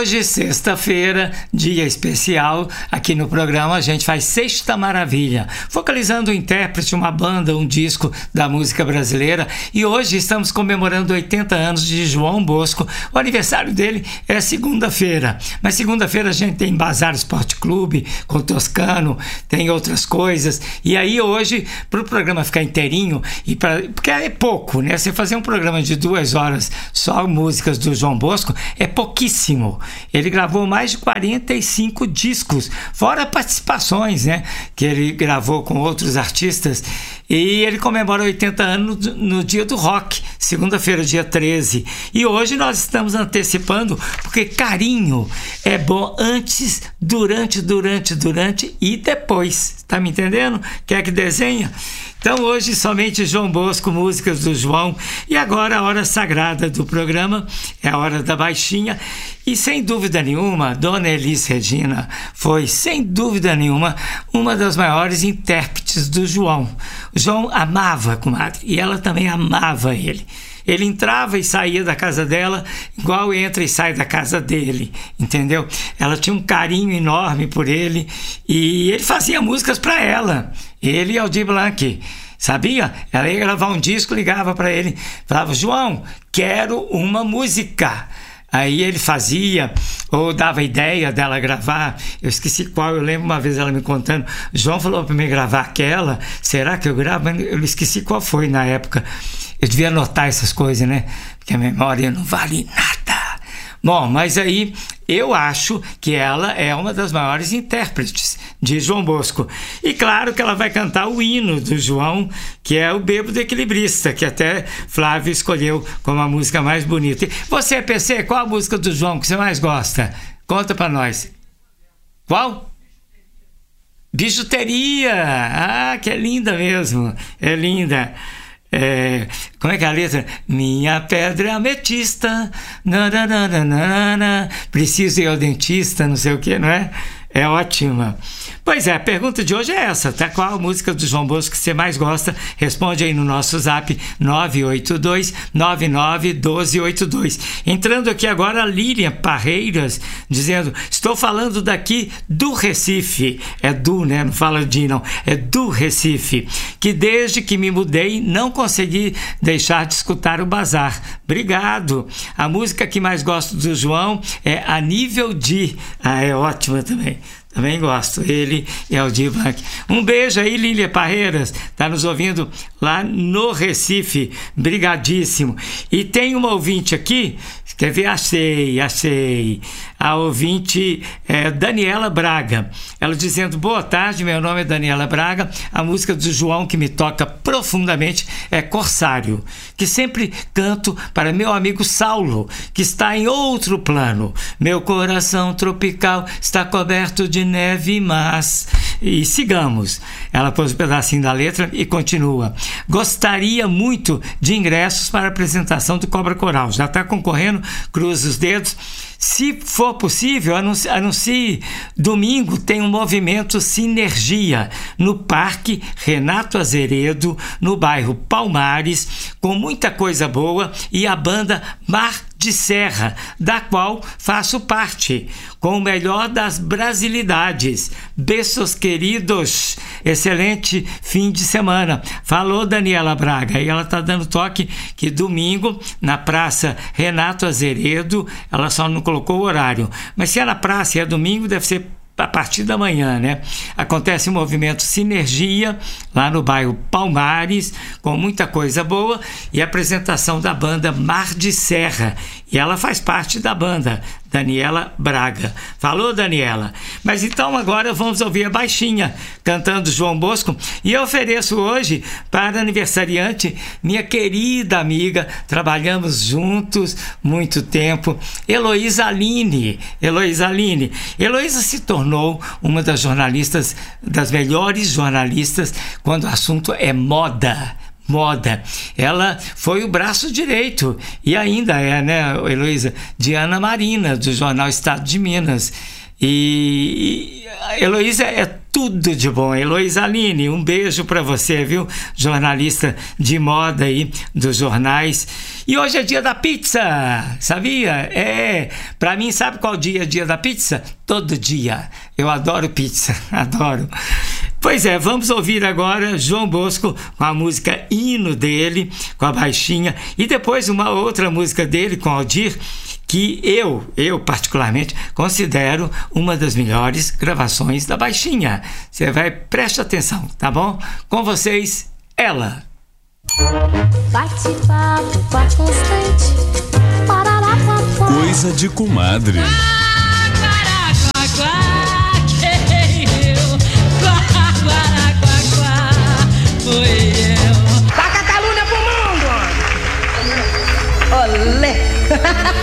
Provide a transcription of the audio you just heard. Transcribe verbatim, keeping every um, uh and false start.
hoje, sexta-feira, dia especial, aqui no programa a gente faz Sexta Maravilha, focalizando o intérprete, uma banda, um disco da música brasileira. E hoje estamos comemorando oitenta anos de João Bosco. O aniversário dele é segunda-feira, mas segunda-feira a gente tem Bazar Esporte Clube com o Toscano, tem outras coisas. E aí hoje, para o programa ficar inteirinho, e pra, porque é pouco, né? Você fazer um programa de duas horas só músicas do João Bosco é pouquíssimo. Ele gravou mais de quarenta e cinco discos, fora participações, né, que ele gravou com outros artistas. E ele comemora oitenta anos no, no dia do rock, segunda-feira, dia treze. E hoje nós estamos antecipando, porque carinho é bom antes, durante, durante, durante e depois. Tá me entendendo? Quer que desenha? Então hoje somente João Bosco, músicas do João. E agora a hora sagrada do programa é a hora da baixinha. E sem dúvida nenhuma, Dona Elis Regina foi, sem dúvida nenhuma, uma das maiores intérpretes do João. O João amava a comadre e ela também amava ele. Ele entrava e saía da casa dela igual entra e sai da casa dele, entendeu? Ela tinha um carinho enorme por ele e ele fazia músicas para ela, ele e Aldir Blanc, sabia? Ela ia gravar um disco, ligava para ele, falava: João, quero uma música. Aí ele fazia, ou dava ideia dela gravar, eu esqueci qual, eu lembro uma vez ela me contando, João falou para mim gravar aquela, será que eu gravo? Eu esqueci qual foi na época. Eu devia anotar essas coisas, né? Porque a memória não vale nada. Bom, mas aí eu acho que ela é uma das maiores intérpretes de João Bosco. E claro que ela vai cantar o hino do João, que é o Bêbado Equilibrista, que até Flávio escolheu como a música mais bonita. E você, P C, qual a música do João que você mais gosta? Conta pra nós. Qual? Bijuteria! Ah, que é linda mesmo. É linda. É, como é que é a letra? Minha pedra é ametista, nananana, preciso ir ao dentista, não sei o que, não é? É ótima. Pois é, a pergunta de hoje é essa, tá? Qual a música do João Bosco que você mais gosta? Responde aí no nosso zap nove oito dois, nove nove um dois oito dois. Entrando aqui agora a Lilian Parreiras, dizendo: estou falando daqui do Recife. É do, né? Não fala de não. É do Recife. Que desde que me mudei não consegui deixar de escutar o Bazar. Obrigado. A música que mais gosto do João é A Nível de. Ah, é ótima também. Também gosto, ele e Aldir Blanc. Um beijo aí, Lília Parreiras, tá nos ouvindo lá no Recife, brigadíssimo. E tem uma ouvinte aqui, quer ver? Achei, achei. A ouvinte é Daniela Braga. Ela dizendo: boa tarde, meu nome é Daniela Braga. A música do João que me toca profundamente é Corsário, que sempre canto para meu amigo Saulo, que está em outro plano. Meu coração tropical está coberto de neve, mas... E sigamos. Ela pôs um pedacinho da letra e continua: gostaria muito de ingressos para a apresentação do Cobra Coral. Já está concorrendo, cruza os dedos. Se for possível, anuncie, anuncie. Domingo tem um movimento Sinergia no Parque Renato Azeredo, no bairro Palmares, com muita coisa boa, e a banda Mar de Serra, da qual faço parte, com o melhor das brasilidades. Beijos queridos, excelente fim de semana. Falou Daniela Braga, e ela está dando toque que domingo, na Praça Renato Azeredo, ela só não colocou o horário, mas se é na praça e é domingo, deve ser a partir da manhã, né? Acontece o movimento Sinergia lá no bairro Palmares, com muita coisa boa, e a apresentação da banda Mar de Serra, e ela faz parte da banda, Daniela Braga. Falou, Daniela? Mas então agora vamos ouvir a baixinha cantando João Bosco, e eu ofereço hoje para aniversariante minha querida amiga, trabalhamos juntos muito tempo, Heloísa Aline. Heloísa Aline. Heloísa se tornou uma das jornalistas, das melhores jornalistas quando o assunto é moda. Moda. Ela foi o braço direito, e ainda é, né, Heloísa, de Ana Marina, do jornal Estado de Minas. E, e a Heloísa é tudo de bom. Heloísa Aline, um beijo para você, viu? Jornalista de moda aí dos jornais. E hoje é dia da pizza, sabia? É, para mim, sabe qual dia é dia da pizza? Todo dia. Eu adoro pizza, adoro. Pois é, vamos ouvir agora João Bosco com a música Hino dele, com a Baixinha, e depois uma outra música dele com Aldir, que eu, eu particularmente, considero uma das melhores gravações da Baixinha. Você vai, preste atenção, tá bom? Com vocês, ela. Bate-papo, papo constante. Coisa de comadre. Taca a calúnia pro mundo! Olé!